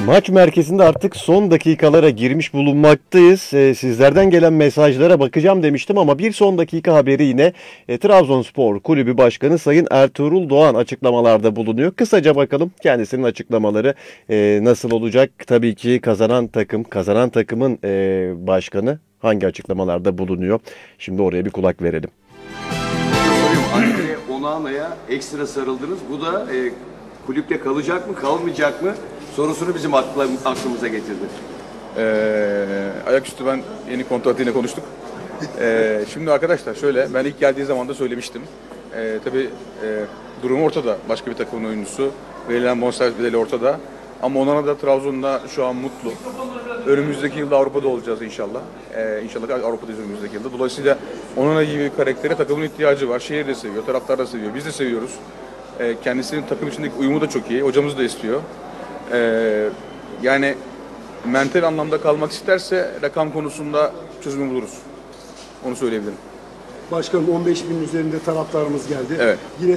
Maç merkezinde artık son dakikalara girmiş bulunmaktayız. Sizlerden gelen mesajlara bakacağım demiştim ama bir son dakika haberi yine Trabzonspor Kulübü Başkanı Sayın Ertuğrul Doğan açıklamalarda bulunuyor. Kısaca bakalım kendisinin açıklamaları nasıl olacak? Tabii ki kazanan takımın başkanı hangi açıklamalarda bulunuyor? Şimdi oraya bir kulak verelim. Andre Onana'ya ekstra sarıldınız. Bu da kulüpte kalacak mı, kalmayacak mı sorusunu bizim aklımıza getirdi. Ayaküstü ben yeni kontratıyla konuştuk. Şimdi arkadaşlar şöyle, ben ilk geldiği zaman da söylemiştim. Tabii durum ortada. Başka bir takımın oyuncusu. Verilen bonservis bedeli ortada. Ama Onana da Trabzon'da şu an mutlu. Önümüzdeki yılda Avrupa'da olacağız inşallah. İnşallah Avrupa'dayız önümüzdeki yılda. Dolayısıyla Onana gibi bir karaktere takımın ihtiyacı var. Şehir de seviyor, taraftar da seviyor. Biz de seviyoruz. Kendisinin takım içindeki uyumu da çok iyi. Hocamız da istiyor. Yani mental anlamda kalmak isterse rakam konusunda çözümü buluruz. Onu söyleyebilirim. Başkanım 15 bin üzerinde taraftarımız geldi. Evet. Yine